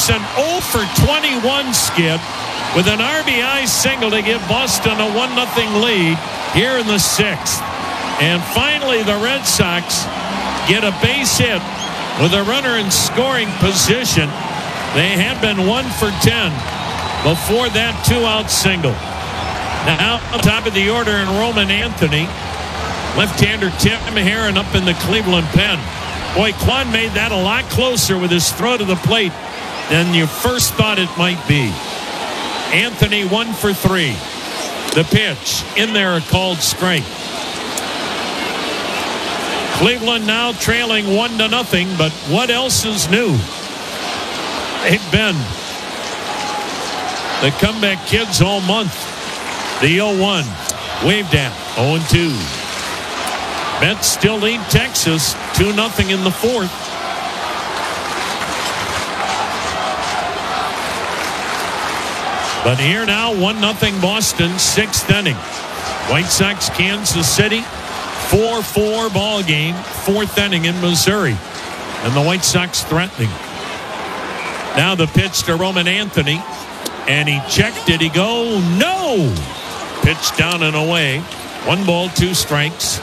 an 0 for 21 skip with an RBI single to give Boston a 1-0 lead here in the sixth. And finally, the Red Sox get a base hit with a runner in scoring position. They had been 1 for 10 before that 2-out single. Now, on top of the order in Roman Anthony. Left-hander Tim Herron up in the Cleveland pen. Boy, Kwan made that a lot closer with his throw to the plate than you first thought it might be. Anthony 1 for 3. The pitch in there, a called strike. Cleveland now trailing 1-0, but what else is new? They've been the comeback kids all month. The 0-1 waved at 0-2. Mets still lead Texas 2-0 in the fourth. But here now 1-0 Boston, sixth inning. White Sox, Kansas City, 4-4 ball game, fourth inning in Missouri. And the White Sox threatening. Now the pitch to Roman Anthony. And he checked. Did he go? No! Pitch down and away. 1 ball, 2 strikes.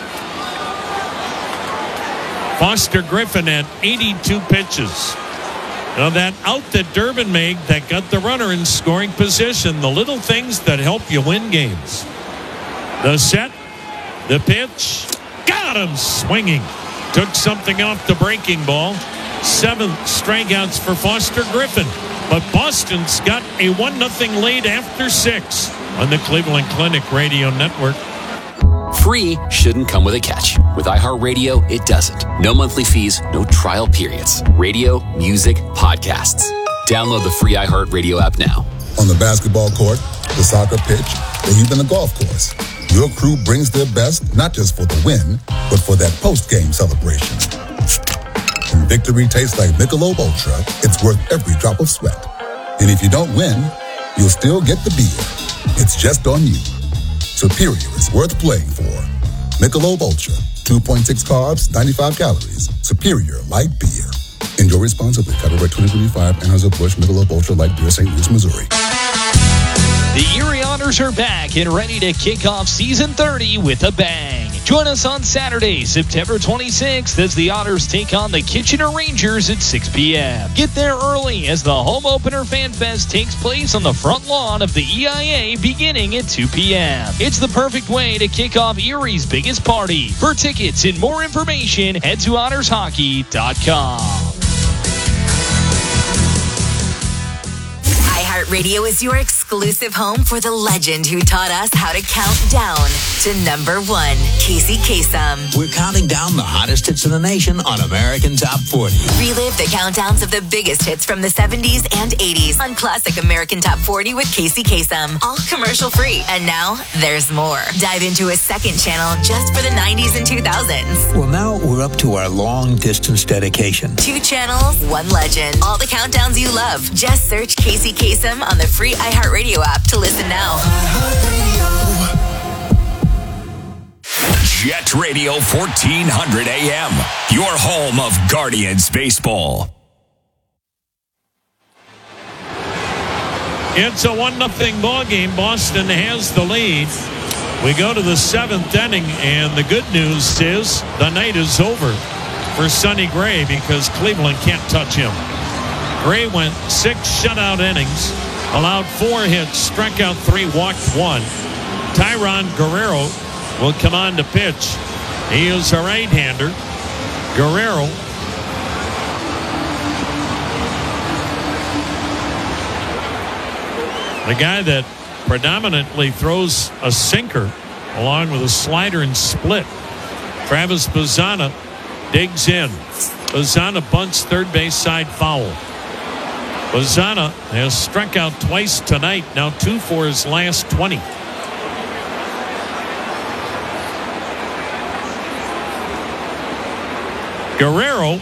Foster Griffin had 82 pitches. Now that out that Durbin made that got the runner in scoring position. The little things that help you win games. The set. The pitch. Got him swinging. Took something off the breaking ball. 7 strikeouts for Foster Griffin. But Boston's got a 1-0 lead after 6 on the Cleveland Clinic Radio Network. Free shouldn't come with a catch. With iHeartRadio, it doesn't. No monthly fees, no trial periods. Radio, music, podcasts. Download the free iHeartRadio app now. On the basketball court, the soccer pitch, or even the golf course, your crew brings their best not just for the win, but for that post-game celebration. When victory tastes like Michelob Ultra, it's worth every drop of sweat. And if you don't win, you'll still get the beer. It's just on you. Superior is worth playing for. Michelob Ultra, 2.6 carbs, 95 calories. Superior light beer. Enjoy responsibly. Copyright 2025, Anheuser-Busch Michelob Ultra Light Beer, St. Louis, Missouri. The Erie Otters are back and ready to kick off season 30 with a bang. Join us on Saturday, September 26th, as the Otters take on the Kitchener Rangers at 6 p.m. Get there early as the home opener Fan Fest takes place on the front lawn of the EIA beginning at 2 p.m. It's the perfect way to kick off Erie's biggest party. For tickets and more information, head to OttersHockey.com. iHeartRadio is your exclusive home for the legend who taught us how to count down to number 1, Casey Kasem. We're counting down the hottest hits in the nation on American Top 40. Relive the countdowns of the biggest hits from the 70s and 80s on Classic American Top 40 with Casey Kasem. All commercial free. And now there's more. Dive into a second channel just for the 90s and 2000s. Well, now we're up to our long distance dedication. 2 channels, 1 legend. All the countdowns you love. Just search Casey Kasem on the free iHeartRadio app to listen now. Jet Radio 1400 AM, your home of Guardians baseball. It's a 1-0 ball game. Boston has the lead. We go to the 7th inning, and the good news is the night is over for Sonny Gray because Cleveland can't touch him. Gray went 6 shutout innings, allowed 4 hits, struck out 3, walked 1. Tyron Guerrero will come on to pitch. He is a right-hander. Guerrero the guy that predominantly throws a sinker along with a slider and split. Travis Bazzana digs in. Bazzana bunts third base side foul. Bazzana has struck out twice tonight, now 2 for his last 20. Guerrero,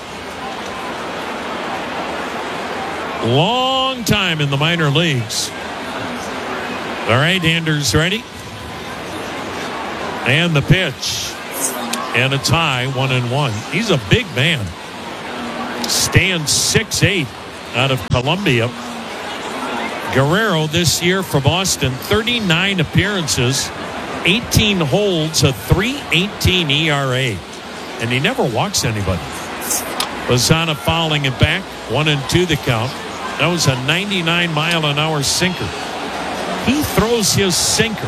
long time in the minor leagues. The right-hander's ready. And the pitch. And it's high, 1-1. He's a big man. Stands 6'8", out of Columbia. Guerrero this year for Boston, 39 appearances, 18 holds, a 3.18 ERA. And he never walks anybody. Bazzana fouling it back, 1-2 the count. That was a 99-mile-an-hour sinker. He throws his sinker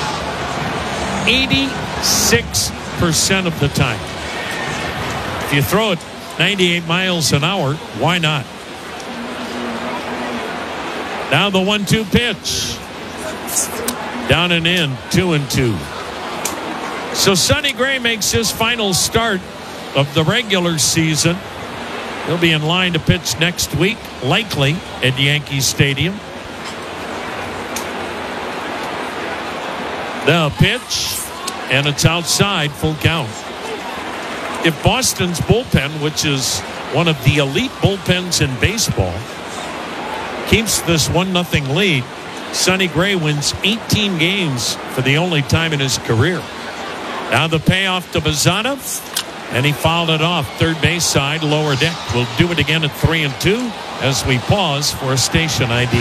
86% of the time. If you throw it 98 miles an hour, why not? Now the 1-2 pitch. Down and in, 2-2. So Sonny Gray makes his final start of the regular season. He'll be in line to pitch next week, likely at Yankee Stadium. The pitch, and it's outside, full count. If Boston's bullpen, which is one of the elite bullpens in baseball, keeps this 1-0 lead, Sonny Gray wins 18 games for the only time in his career. Now the payoff to Bazzana, and he fouled it off third base side, lower deck. We'll do it again at 3-2 as we pause for a station ID.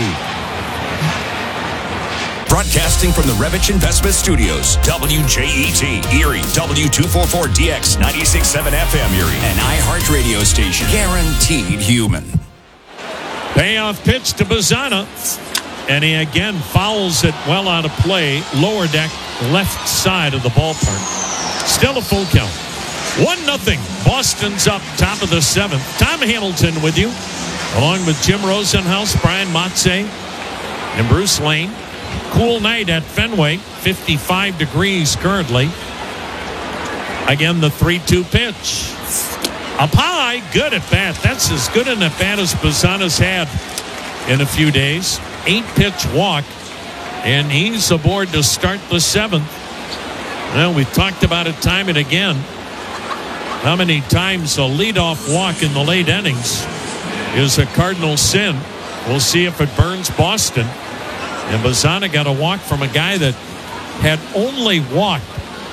Broadcasting from the Revich Investment Studios, WJET, Erie, W244DX, 96.7 FM, Erie, an iHeart radio station, guaranteed human. Payoff pitch to Bazzana, and he again fouls it well out of play, lower deck, left side of the ballpark. Still a full count. 1-0. Boston's up, top of the 7th. Tom Hamilton with you, along with Jim Rosenhaus, Brian Motze, and Bruce Lane. Cool night at Fenway, 55 degrees currently. Again, the 3-2 pitch. Up high, good at bat. That's as good an at bat as Bazzana's had in a few days. 8-pitch walk, and he's aboard to start the 7th. Well, we've talked about it time and again. How many times a leadoff walk in the late innings is a cardinal sin. We'll see if it burns Boston. And Bazzana got a walk from a guy that had only walked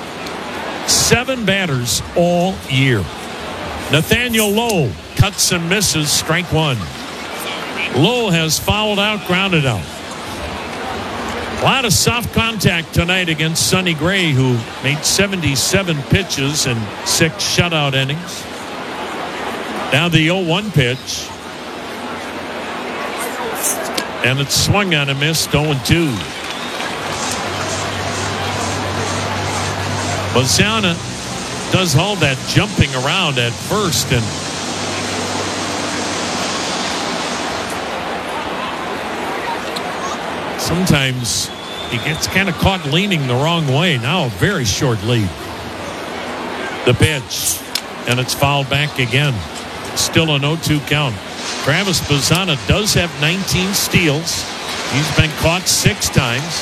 7 batters all year. Nathaniel Lowe cuts and misses, strike 1. Lowe has fouled out, grounded out. A lot of soft contact tonight against Sonny Gray, who made 77 pitches and 6 shutout innings. Now the 0-1 pitch. And it's swung on and missed, 0-2. Bazzana does all that jumping around at first, and sometimes he gets kind of caught leaning the wrong way. Now a very short lead. The pitch, and it's fouled back again. Still an 0-2 count. Travis Bazzana does have 19 steals. He's been caught 6 times.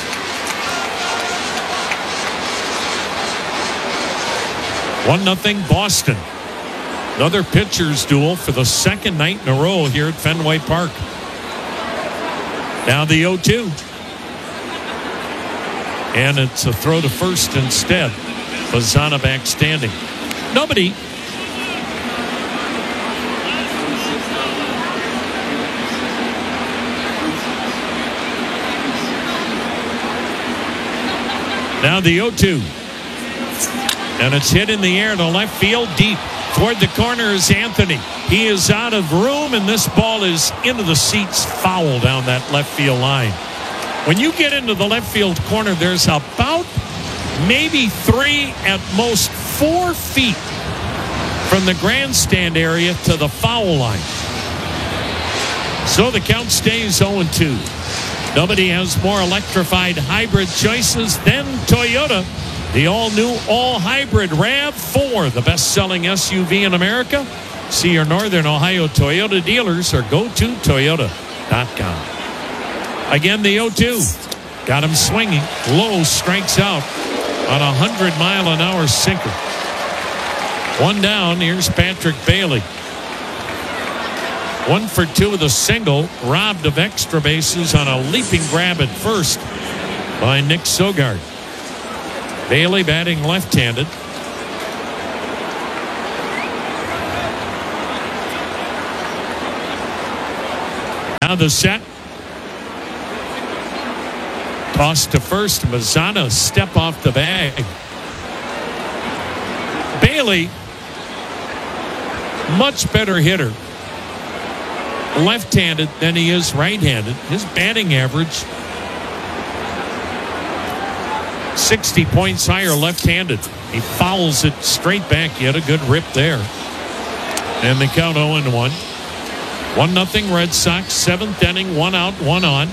One 0 Boston. Another pitcher's duel for the second night in a row here at Fenway Park. Now the 0-2. And it's a throw to first instead. Bazzana back standing. Nobody. Now the 0-2. And it's hit in the air to left field deep. Toward the corner is Anthony. He is out of room, and this ball is into the seats, foul down that left field line. When you get into the left field corner, there's about maybe 3, at most 4 feet from the grandstand area to the foul line. So the count stays 0-2. Nobody has more electrified hybrid choices than Toyota. The all-new, all-hybrid RAV4, the best-selling SUV in America. See your Northern Ohio Toyota dealers or go to Toyota.com. Again, the 0-2. Got him swinging. Lowe strikes out on a 100-mile-an-hour sinker. 1 down. Here's Patrick Bailey. 1 for 2 with a single. Robbed of extra bases on a leaping grab at first by Nick Sogard. Bailey batting left-handed. Now the set. Toss to first. Mazzana step off the bag. Bailey, much better hitter. Left-handed than he is right-handed. His batting average 60 points higher left-handed. He fouls it straight back. He had a good rip there. And the count 0-1. 1-0 Red Sox. 7th inning. 1 out, 1 on.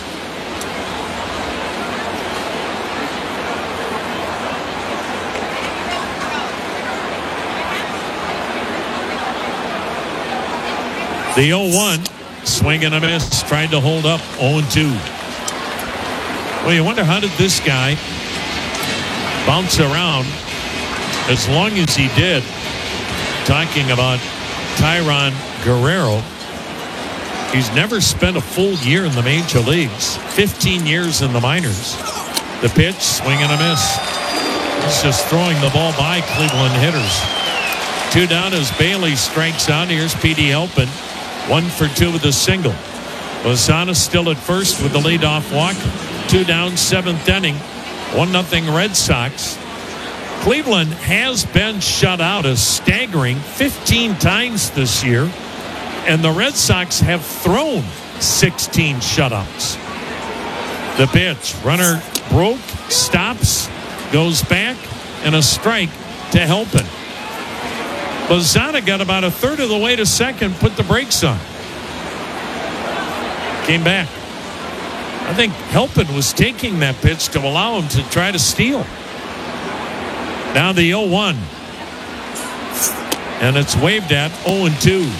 The 0-1, swing and a miss, tried to hold up, 0-2. Well, you wonder, how did this guy bounce around as long as he did? Talking about Tyron Guerrero. He's never spent a full year in the major leagues, 15 years in the minors. The pitch, swing and a miss. He's just throwing the ball by Cleveland hitters. 2 down as Bailey strikes out. Here's Petey Helpin. 1 for 2 with a single. Lozano still at first with the leadoff walk. 2 down, 7th inning. 1-0 Red Sox. Cleveland has been shut out a staggering 15 times this year. And the Red Sox have thrown 16 shutouts. The pitch. Runner broke, stops, goes back, and a strike to Helpin. Lozano got about a third of the way to second, put the brakes on. Came back. I think Helpin was taking that pitch to allow him to try to steal. Now the 0-1. And it's waved at 0-2.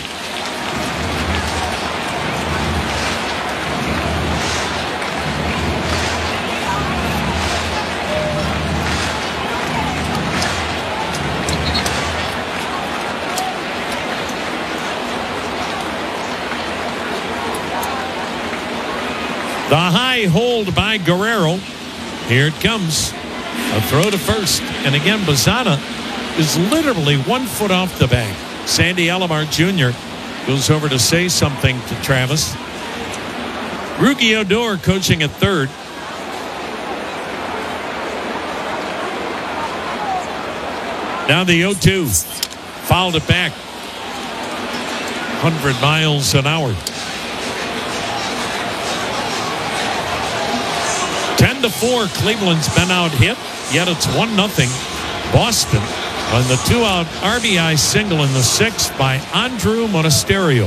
The high hold by Guerrero. Here it comes. A throw to first. And again, Bazzana is literally 1 foot off the bag. Sandy Alomar Jr. goes over to say something to Travis. Rugi Odor coaching at third. Now the 0-2. Fouled it back. 100 miles an hour. 10-4, Cleveland's been out hit, yet it's 1-0 Boston on the 2-out RBI single in the 6th by Andrew Monasterio.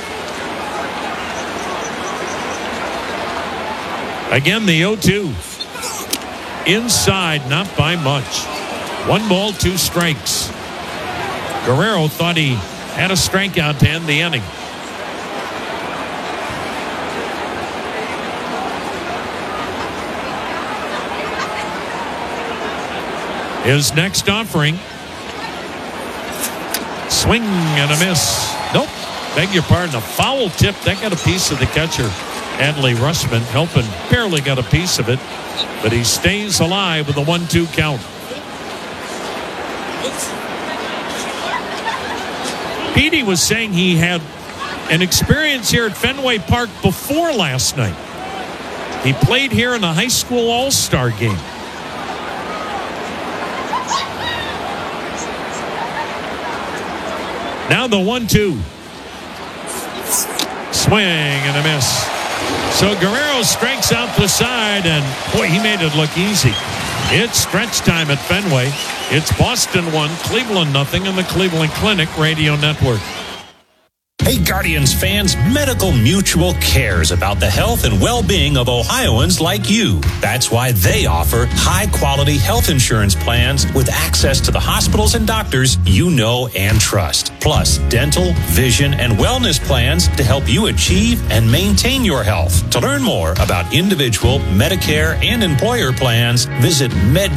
Again, the 0-2. Inside, not by much. 1 ball, 2 strikes. Guerrero thought he had a strikeout to end the inning. His next offering. Swing and a miss. Nope. Beg your pardon. A foul tip. That got a piece of the catcher. Adley Rutschman Helpin barely got a piece of it. But he stays alive with a 1-2 count. Petey was saying he had an experience here at Fenway Park before last night. He played here in the high school all-star game. Now the 1-2. Swing and a miss. So Guerrero strikes out the side, and boy, he made it look easy. It's stretch time at Fenway. It's Boston 1, Cleveland 0 on the Cleveland Clinic Radio Network. Hey, Guardians fans, Medical Mutual cares about the health and well-being of Ohioans like you. That's why they offer high-quality health insurance plans with access to the hospitals and doctors you know and trust. Plus, dental, vision, and wellness plans to help you achieve and maintain your health. To learn more about individual, Medicare, and employer plans, visit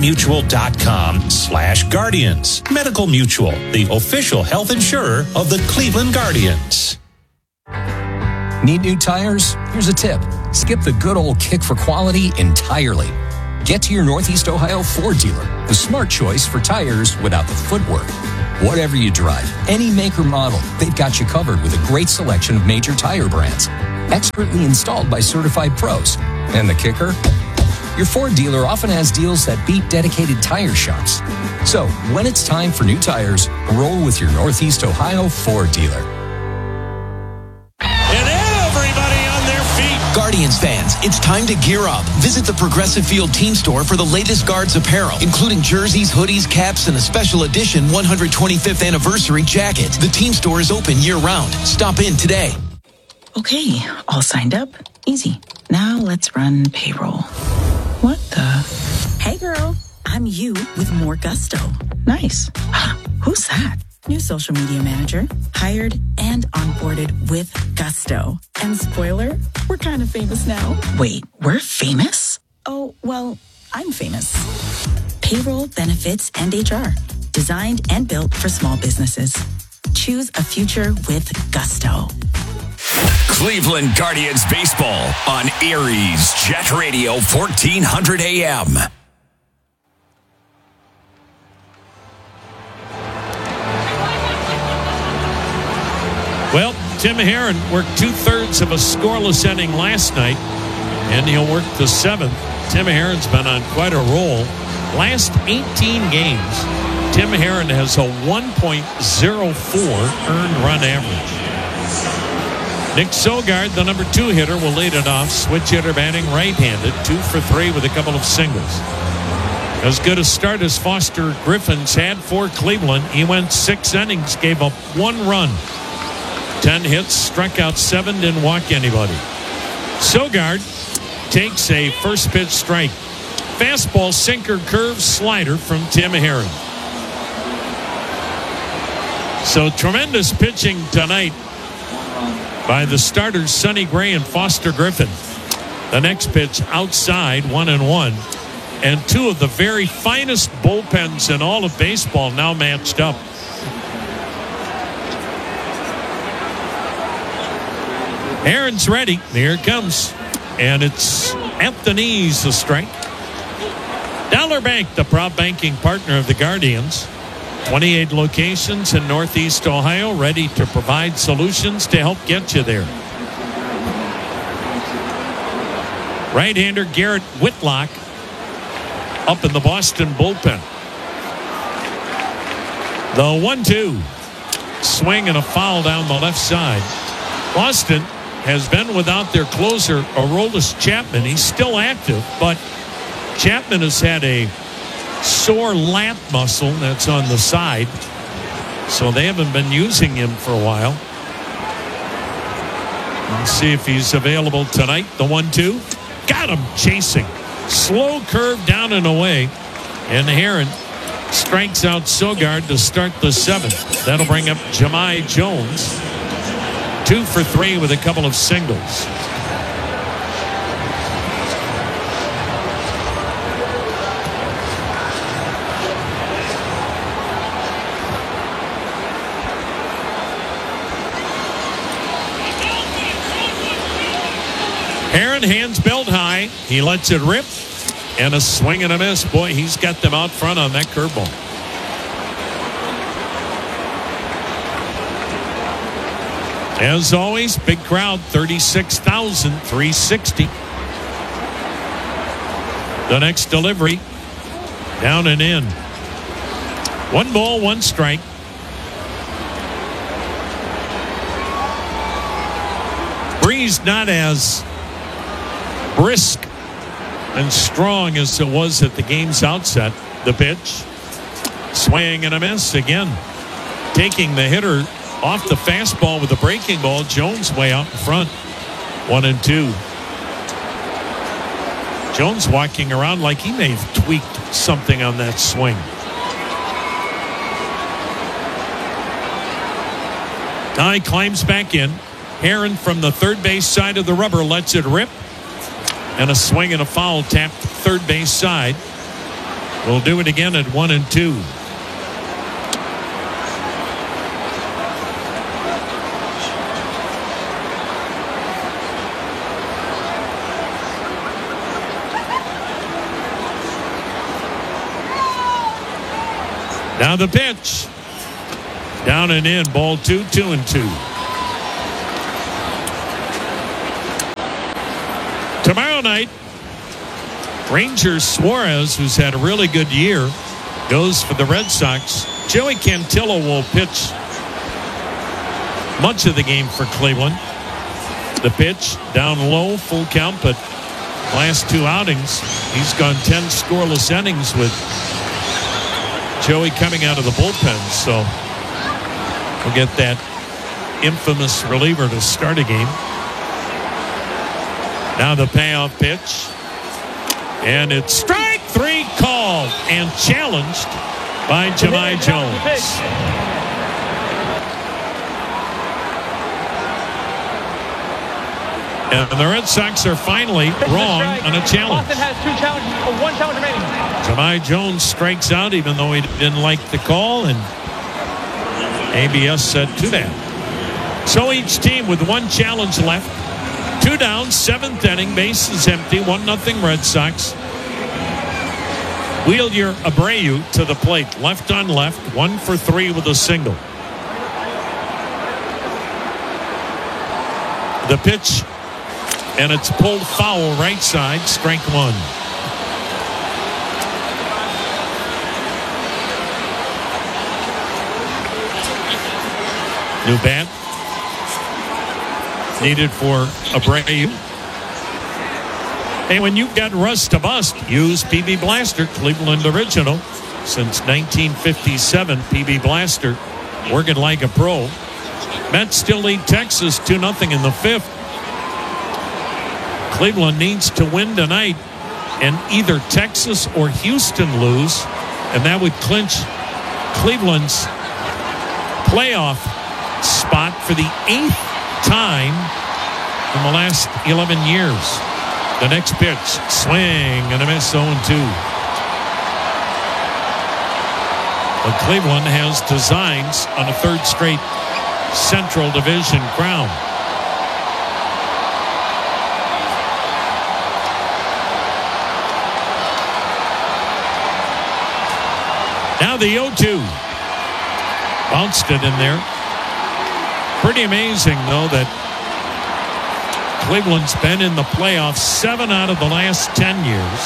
medmutual.com/Guardians. Medical Mutual, the official health insurer of the Cleveland Guardians. Need new tires? Here's a tip. Skip the good old kick for quality entirely. Get to your Northeast Ohio Ford dealer, the smart choice for tires without the footwork. Whatever you drive, any make or model, they've got you covered with a great selection of major tire brands. expertly installed by certified pros. And the kicker? Your Ford dealer often has deals that beat dedicated tire shops. So, when it's time for new tires, roll with your Northeast Ohio Ford dealer. And everybody on their feet. Guardians fans, it's time to gear up. Visit the Progressive Field team store for the latest Guards apparel, including jerseys, hoodies, caps, and a special edition 125th anniversary jacket. The team store is open year-round. Stop in today. Okay, all signed up. Easy. Now let's run payroll. What the? Hey girl, I'm you with more gusto. Nice. Who's that? New social media manager, hired and onboarded with gusto. And spoiler, we're kind of famous now. Wait, we're famous? Oh, well, I'm famous. Payroll, benefits, and HR. Designed and built for small businesses. Choose a future with gusto. Cleveland Guardians baseball on Erie's Jet Radio 1400 AM. Well, Tim Herron worked 2/3 of a scoreless inning last night, and he'll work the 7th. Tim Herron's been on quite a roll. Last 18 games, Tim Herron has a 1.04 earned run average. Nick Sogard, the number 2 hitter, will lead it off. Switch hitter batting right-handed, 2 for 3 with a couple of singles. As good a start as Foster Griffin's had for Cleveland. He went 6 innings, gave up 1 run. 10 hits, struck out 7, didn't walk anybody. Sogard takes a first pitch strike. Fastball, sinker, curve, slider from Tim Herron. So tremendous pitching tonight by the starters Sonny Gray and Foster Griffin. The next pitch outside, 1-1. And 2 of the very finest bullpens in all of baseball now matched up. Aaron's ready. Here it comes. And it's at the knees, a strike. Dollar Bank, the proud banking partner of the Guardians. 28 locations in Northeast Ohio, ready to provide solutions to help get you there. Right-hander Garrett Whitlock up in the Boston bullpen. The 1-2. Swing and a foul down the left side. Boston has been without their closer, Aroldis Chapman. He's still active, but Chapman has had a sore lat muscle that's on the side, so they haven't been using him for a while. Let's see if he's available tonight. The 1-2. Got him chasing. Slow curve down and away. And Herron strikes out Sogard to start the 7th. That'll bring up Jahmai Jones. 2 for 3 with a couple of singles. Herron, hands belt high. He lets it rip. And a swing and a miss. Boy, he's got them out front on that curveball. As always, big crowd, 36,360. The next delivery, down and in. 1 ball, 1 strike. Breeze not as brisk and strong as it was at the game's outset. The pitch, swing and a miss again. Taking the hitter off the fastball with a breaking ball. Jones way out in front. 1-2. Jones walking around like he may have tweaked something on that swing. Now he climbs back in. Herron from the third base side of the rubber lets it rip. And a swing and a foul tapped third base side. We'll do it again at 1-2. Now the pitch. Down and in. Ball 2, 2-2. Tomorrow night, Rangers Suarez, who's had a really good year, goes for the Red Sox. Joey Cantillo will pitch much of the game for Cleveland. The pitch down low, full count, but last two outings, he's gone 10 scoreless innings with Joey coming out of the bullpen. So we'll get that infamous reliever to start a game. Now the payoff pitch. And it's strike three called and challenged by Jahmai Jones. And the Red Sox are finally wrong on a challenge. Boston has one challenge remaining. Jahmai Jones strikes out even though he didn't like the call, and ABS said to that. So each team with one challenge left. 2 down, 7th inning, bases empty, 1-0 Red Sox. Wheeler Abreu to the plate, left on left, 1 for 3 with a single. The pitch, and it's pulled foul right side, strike 1. New bat needed for Abreu. Hey, when you've got rust to bust, use PB Blaster, Cleveland original. Since 1957, PB Blaster, working like a pro. Mets still lead Texas 2-0 in the 5th. Cleveland needs to win tonight and either Texas or Houston lose, and that would clinch Cleveland's playoff spot for the 8th time in the last 11 years. The next pitch, swing and a miss, 0-2. But Cleveland has designs on a 3rd straight Central Division crown. Now the 0-2. Bounced it in there. Pretty amazing, though, that Cleveland's been in the playoffs 7 out of the last 10 years.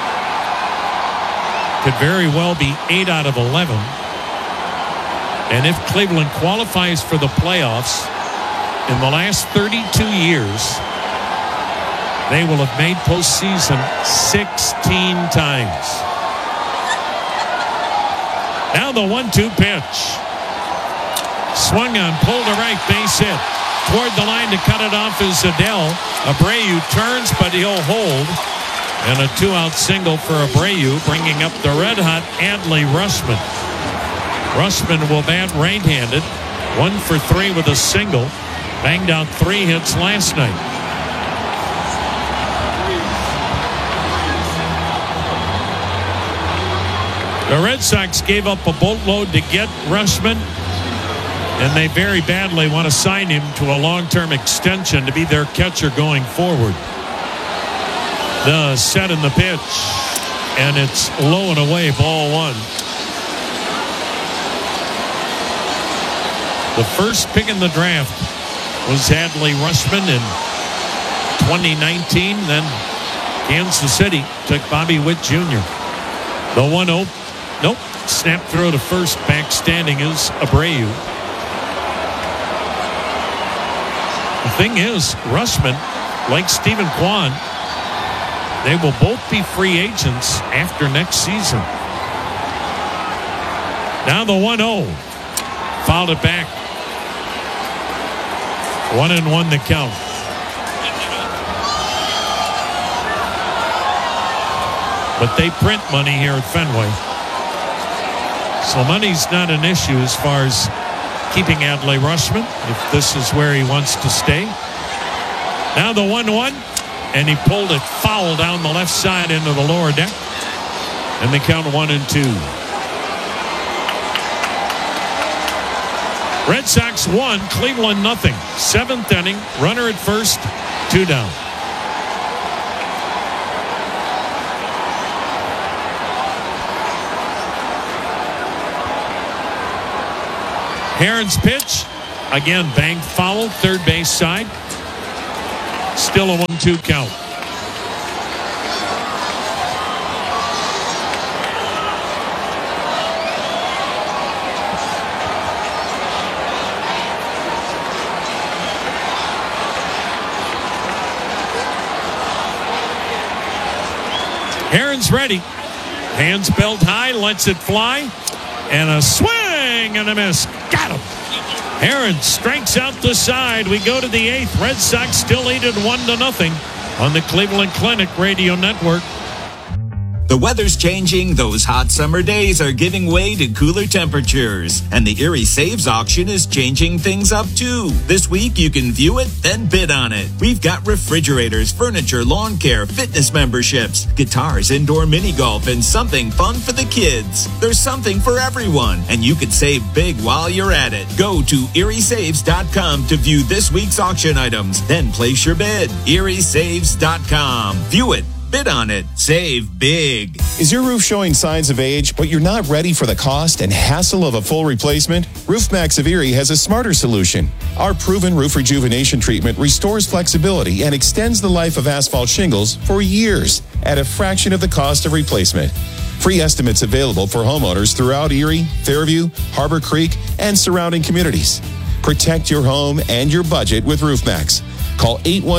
Could very well be 8 out of 11. And if Cleveland qualifies for the playoffs in the last 32 years, they will have made postseason 16 times. Now the 1-2 pitch. Swung on, pulled to right, base hit. Toward the line to cut it off is Adele. Abreu turns, but he'll hold. And a 2-out single for Abreu, bringing up the red-hot Adley Rutschman. Rutschman will bat right-handed. 1 for 3 with a single. Banged out 3 hits last night. The Red Sox gave up a boatload to get Rutschman, and they very badly want to sign him to a long-term extension to be their catcher going forward. The set in the pitch, and it's low and away, ball 1. The first pick in the draft was Adley Rutschman in 2019. Then Kansas City took Bobby Witt Jr. The 1-0. Nope. Snap throw to first. Back standing is Abreu. The thing is, Rutschman, like Stephen Kwan, they will both be free agents after next season. Now the 1-0. Fouled it back. 1-1 the count. But they print money here at Fenway. So money's not an issue as far as keeping Adley Rutschman, if this is where he wants to stay. Now the 1-1, and he pulled it foul down the left side into the lower deck. And they count 1-2. Red Sox 1, Cleveland 0. 7th inning, runner at first, 2 down. Herron's pitch, again banged foul, third base side. Still a 1-2 count. Herron's ready. Hands belt high, lets it fly. And a swing and a miss. Got him. Herron strikes out the side. We go to the 8th. Red Sox still lead it 1-0 on the Cleveland Clinic Radio Network. The weather's changing. Those hot summer days are giving way to cooler temperatures. And the Erie Saves auction is changing things up too. This week you can view it, then bid on it. We've got refrigerators, furniture, lawn care, fitness memberships, guitars, indoor mini golf, and something fun for the kids. There's something for everyone, and you could save big while you're at it. Go to eriesaves.com to view this week's auction items. Then place your bid. eriesaves.com. View it. Bid on it. Save big. Is your roof showing signs of age, but you're not ready for the cost and hassle of a full replacement? RoofMax of Erie has a smarter solution. Our proven roof rejuvenation treatment restores flexibility and extends the life of asphalt shingles for years at a fraction of the cost of replacement. Free estimates available for homeowners throughout Erie, Fairview, Harbor Creek, and surrounding communities. Protect your home and your budget with RoofMax. Call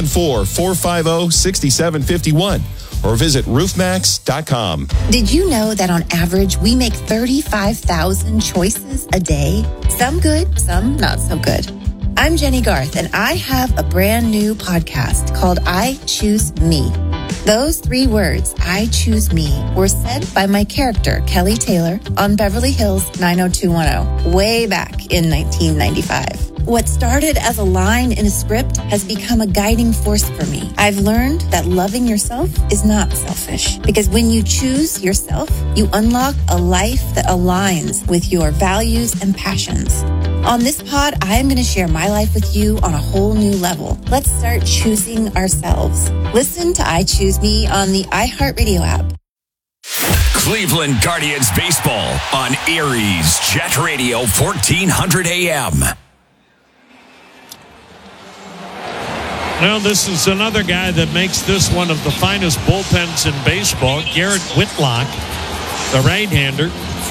814-450-6751 or visit roofmax.com. Did you know that on average we make 35,000 choices a day? Some good, some not so good. I'm Jenny Garth, and I have a brand new podcast called I Choose Me. Those 3 words, I choose me, were said by my character, Kelly Taylor, on Beverly Hills 90210, way back in 1995. What started as a line in a script has become a guiding force for me. I've learned that loving yourself is not selfish, because when you choose yourself, you unlock a life that aligns with your values and passions. On this pod, I am going to share my life with you on a whole new level. Let's start choosing ourselves. Listen to I Choose Me on the iHeartRadio app. Cleveland Guardians baseball on Erie's Jet Radio 1400 AM. Well, this is another guy that makes this one of the finest bullpens in baseball. Garrett Whitlock, the right-hander.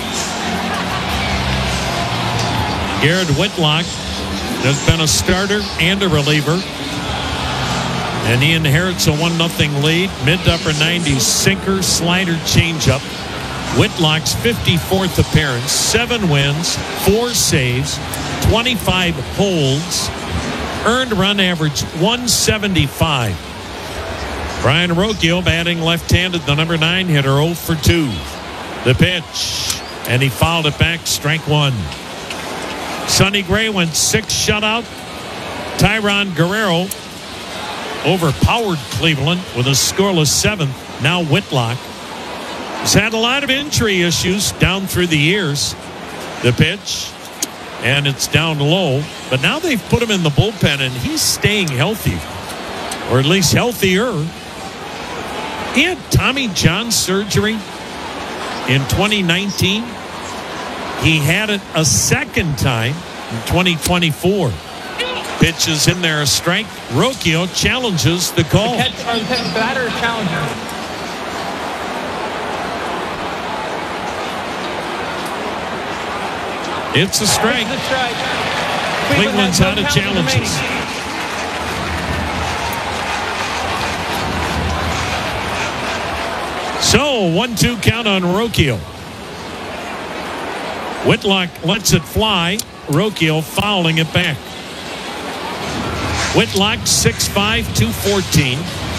Garrett Whitlock has been a starter and a reliever. And he inherits a 1-0 lead. Mid to upper 90s sinker, slider, changeup. Whitlock's 54th appearance, 7 wins, 4 saves, 25 holds. Earned run average 175. Brian Rocchio batting left-handed, the number 9 hitter, 0 for 2. The pitch, and he fouled it back, strike 1. Sonny Gray went 6 shutout. Tyron Guerrero overpowered Cleveland with a scoreless 7th. Now Whitlock has had a lot of injury issues down through the years. The pitch, and it's down low. But now they've put him in the bullpen, and he's staying healthy, or at least healthier. He had Tommy John surgery in 2019. He had it a second time in 2024. Pitches in there, a strike. Rocchio challenges the call. Batter challenger. It's a strike. Cleveland's out of challenges. So, 1-2 count on Rocchio. Whitlock lets it fly. Rocchio fouling it back. Whitlock 6'5", 214.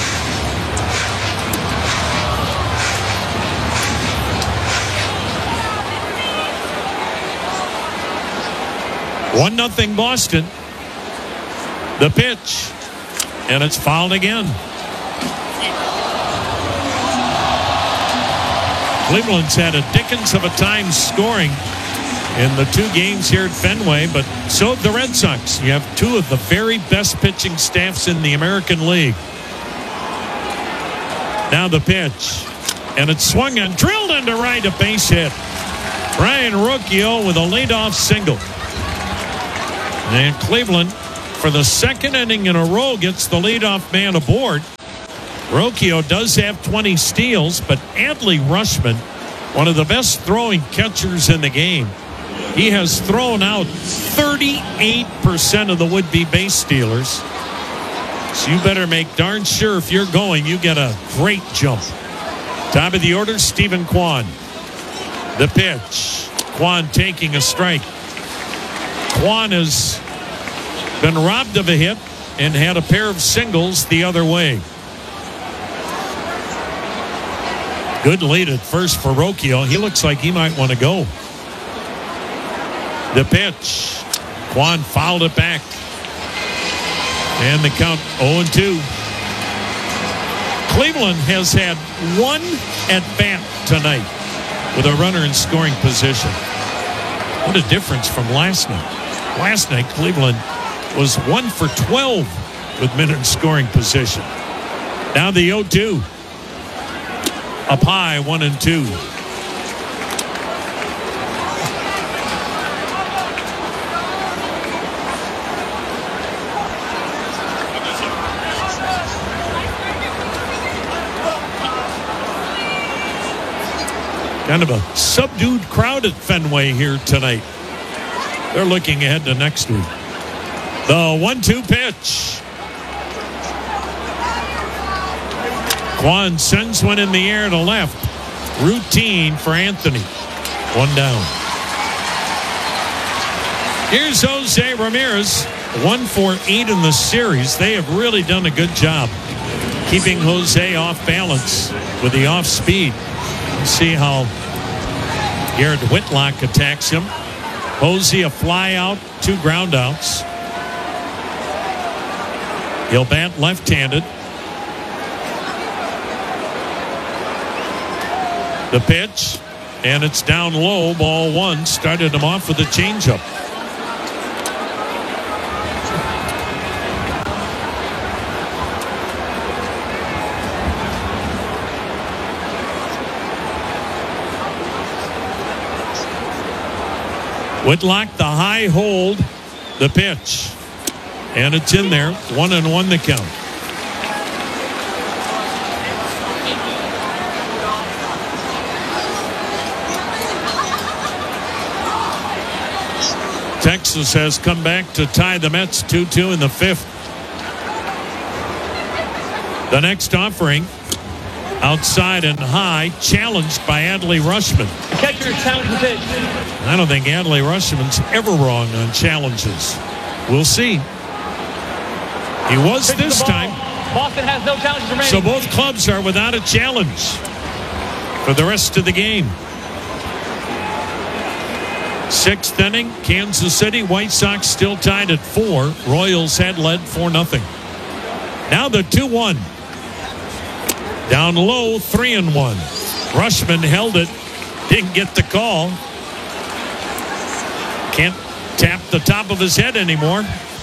One 1-0 Boston. The pitch, and it's fouled again. Cleveland's had a dickens of a time scoring in the 2 games here at Fenway, but so have the Red Sox. You have 2 of the very best pitching staffs in the American League. Now the pitch, and it's swung and drilled into right, a base hit. Brian Rocchio with a leadoff single. And Cleveland, for the second inning in a row, gets the leadoff man aboard. Rocchio does have 20 steals, but Adley Rutschman, one of the best throwing catchers in the game, he has thrown out 38% of the would-be base stealers. So you better make darn sure if you're going, you get a great jump. Top of the order, Stephen Kwan. The pitch. Kwan taking a strike. Kwan has been robbed of a hit and had a pair of singles the other way. Good lead at first for Rocchio. He looks like he might want to go. The pitch. Kwan fouled it back. And the count 0-2. Cleveland has had one at-bat tonight with a runner in scoring position. What a difference from last night. Last night, Cleveland was 1 for 12 with men in scoring position. Now the 0-2. Up high, 1-2. Kind of a subdued crowd at Fenway here tonight. They're looking ahead to next week. The 1-2 pitch. Kwan sends one in the air to left. Routine for Anthony. One down. Here's Jose Ramirez. 1 for 8 in the series. They have really done a good job keeping Jose off balance with the off speed. See how Garrett Whitlock attacks him. Posey a fly out, 2 ground outs. He'll bat left-handed. The pitch, and it's down low, ball 1. Started him off with a changeup. Whitlock, the high hold, the pitch. And it's in there. 1-1 the count. Texas has come back to tie the Mets 2-2 in the 5th. The next offering, outside and high, challenged by Adley Rutschman. Catcher challenge the pitch. I don't think Adley Rutschman's ever wrong on challenges. We'll see. He was this time. Boston has no challenges remaining. So both clubs are without a challenge for the rest of the game. 6th inning, Kansas City. White Sox still tied at 4. Royals had led 4-0. Now the 2-1. Down low, 3-1. Rutschman held it. Didn't get the call. Can't tap the top of his head anymore.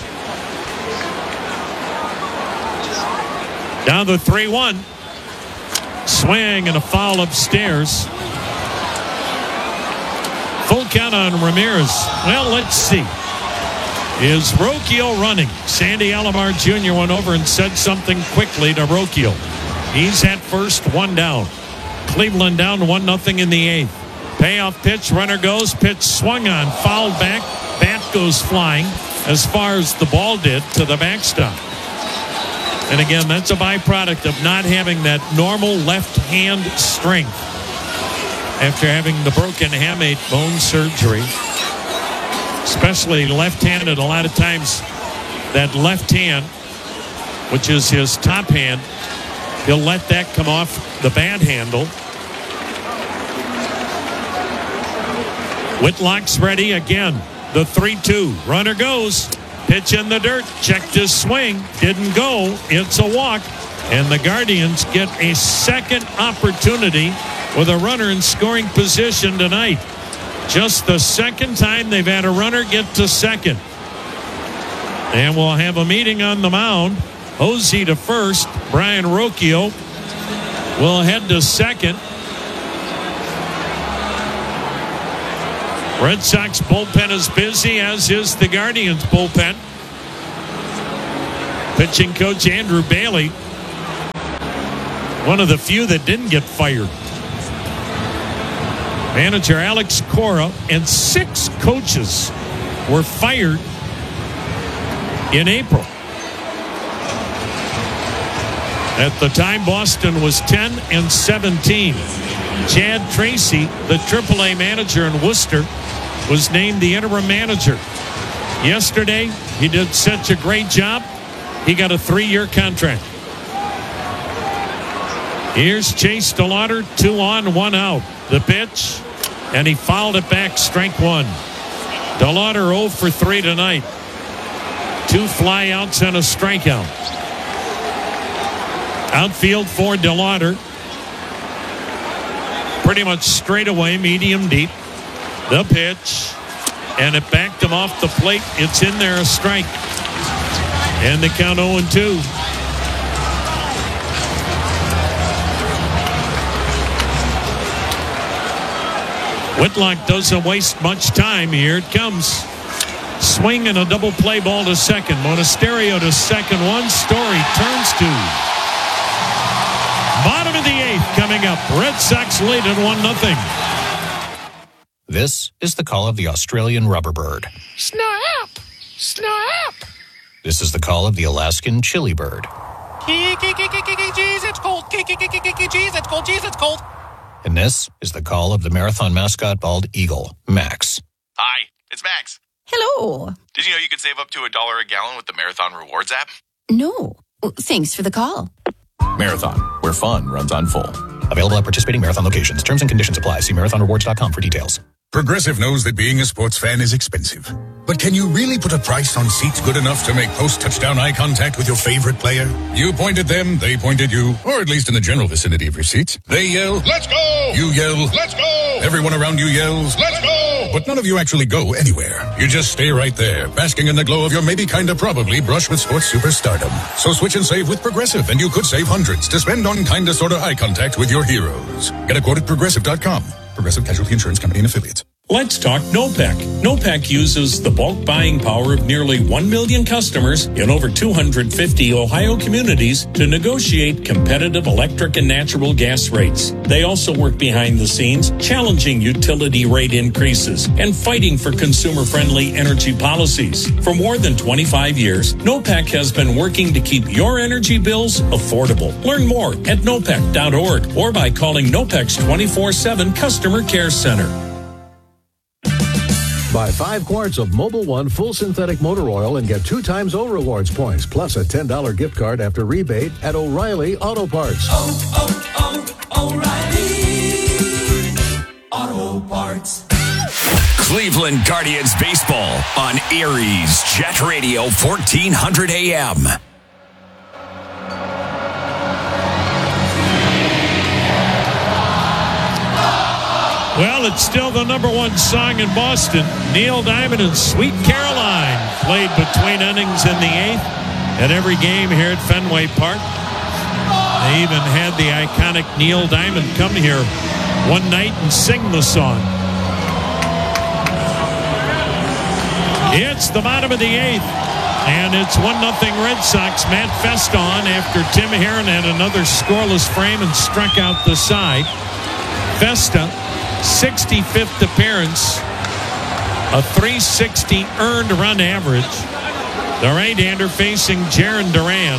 Down the 3-1. Swing and a foul upstairs. Full count on Ramirez. Well, let's see. Is Rocchio running? Sandy Alomar Jr. went over and said something quickly to Rocchio. He's at first, 1 down. Cleveland down 1-0 in the 8th. Payoff pitch, runner goes, pitch swung on, fouled back, bat goes flying as far as the ball did to the backstop. And again, that's a byproduct of not having that normal left hand strength after having the broken hamate bone surgery. Especially left-handed, a lot of times that left hand, which is his top hand, he'll let that come off the bat handle. Whitlock's ready again. The 3-2. Runner goes. Pitch in the dirt. Checked his swing. Didn't go. It's a walk. And the Guardians get a second opportunity with a runner in scoring position tonight. Just the second time they've had a runner get to second. And we'll have a meeting on the mound. Hosey to first. Brian Rocchio will head to second. Red Sox bullpen is busy, as is the Guardians bullpen. Pitching coach Andrew Bailey, one of the few that didn't get fired. Manager Alex Cora and 6 coaches were fired in April. At the time, Boston was 10-17. Chad Tracy, the AAA manager in Worcester, was named the interim manager. Yesterday, he did such a great job, he got a 3-year contract. Here's Chase DeLauder, 2 on, 1 out. The pitch, and he fouled it back, strike 1. DeLauder 0 for 3 tonight. 2 flyouts and a strikeout. Outfield for DeLauder. Pretty much straight away, medium deep. The pitch, and it backed him off the plate. It's in there, a strike. And the count 0-2. Whitlock doesn't waste much time. Here it comes. Swing and a double play ball to second. Monasterio to second. 1. Story turns 2. Bottom of the 8th coming up. Red Sox lead at 1-0. This is the call of the Australian rubber bird. Snap! Snap! This is the call of the Alaskan chili bird. Jeez, it's cold. Jeez, it's cold. Jeez, it's cold. And this is the call of the marathon mascot bald eagle, Max. Hi, it's Max. Hello. Did you know you can save up to $1 a gallon with the Marathon Rewards app? No. Thanks for the call. Marathon, where fun runs on full. Available at participating Marathon locations. Terms and conditions apply. See marathonrewards.com for details. Progressive knows that being a sports fan is expensive. But can you really put a price on seats good enough to make post-touchdown eye contact with your favorite player? You point at them, they point at you, or at least in the general vicinity of your seats. They yell, "Let's go!" You yell, "Let's go!" Everyone around you yells, "Let's go!" But none of you actually go anywhere. You just stay right there, basking in the glow of your maybe kinda probably brush with sports superstardom. So switch and save with Progressive, and you could save hundreds to spend on kinda sorta eye contact with your heroes. Get a quote at Progressive.com. Progressive Casualty Insurance Company and Affiliates. Let's talk NOPEC. NOPEC uses the bulk buying power of nearly 1 million customers in over 250 Ohio communities to negotiate competitive electric and natural gas rates. They also work behind the scenes, challenging utility rate increases and fighting for consumer-friendly energy policies. For more than 25 years, NOPEC has been working to keep your energy bills affordable. Learn more at nopec.org or by calling NOPEC's 24/7 Customer Care Center. Buy 5 quarts of Mobil 1 full synthetic motor oil and get 2 times O Rewards points, plus a $10 gift card after rebate at O'Reilly Auto Parts. O'Reilly Auto Parts. Cleveland Guardians baseball on Erie's Jet Radio 1400 AM. Well, it's still the #1 song in Boston. Neil Diamond and Sweet Caroline played between innings in the 8th at every game here at Fenway Park. They even had the iconic Neil Diamond come here one night and sing the song. It's the bottom of the 8th, and it's 1-0 Red Sox. Matt Festa on after Tim Herron had another scoreless frame and struck out the side. Festa, 65th appearance, a .360 earned run average. The right-hander facing Jarren Duran.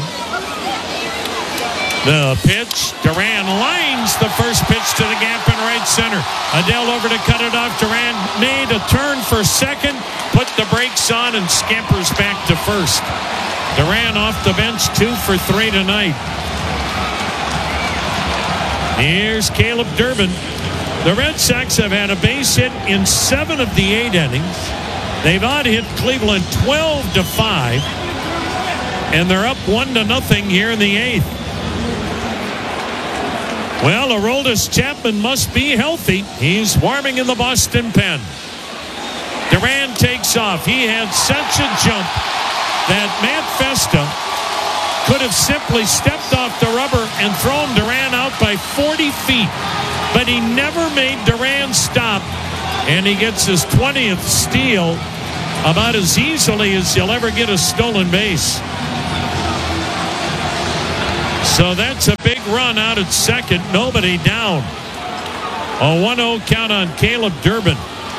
The pitch, Duran lines the first pitch to the gap in right center. Adele over to cut it off. Duran made a turn for second, put the brakes on, and scampers back to first. Duran off the bench, 2 for 3 tonight. Here's Caleb Durbin. The Red Sox have had a base hit in 7 of the 8 innings. They've out-hit Cleveland 12-5, and they're up 1-0 here in the 8th. Well, Aroldis Chapman must be healthy. He's warming in the Boston pen. Duran takes off. He had such a jump that Matt Festa could have simply stepped off the rubber and thrown Duran out by 40 feet. But he never made Duran stop, and he gets his 20th steal about as easily as you'll ever get a stolen base. So that's a big run out at second. Nobody down. A 1-0 count on Caleb Durbin.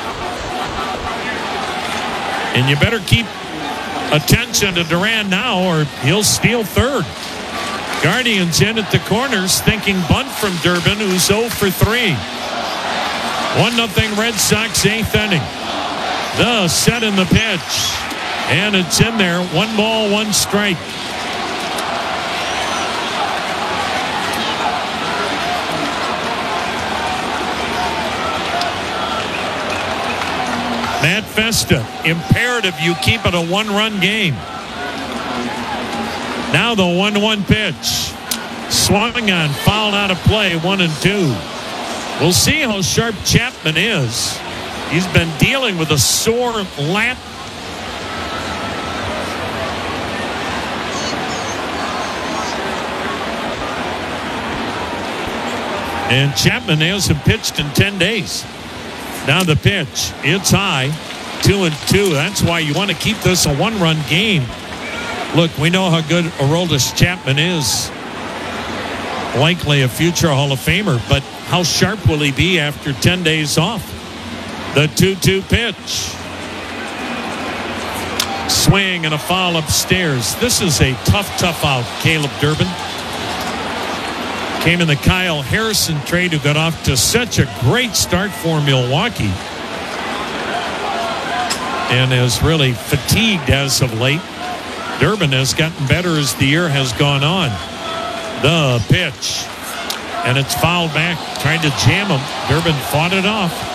And you better keep attention to Duran now, or he'll steal third. Guardians in at the corners, thinking bunt from Durbin, who's 0 for 3. 1-0 Red Sox, 8th inning. The set in the pitch. And it's in there. 1 ball, 1 strike. Matt Festa, imperative you keep it a 1-run game. Now the 1-1 pitch. Swung on, fouled out of play, 1-2. We'll see how sharp Chapman is. He's been dealing with a sore lat. And Chapman hasn't pitched in 10 days. Now the pitch. It's high. 2-2. That's why you want to keep this a 1-run game. Look, we know how good Aroldis Chapman is. Likely a future Hall of Famer, but how sharp will he be after 10 days off? The 2-2 pitch. Swing and a foul upstairs. This is a tough out, Caleb Durbin. Came in the Kyle Harrison trade, who got off to such a great start for Milwaukee. And is really fatigued as of late. Durbin has gotten better as the year has gone on. The pitch. And it's fouled back. Tried to jam him. Durbin fought it off.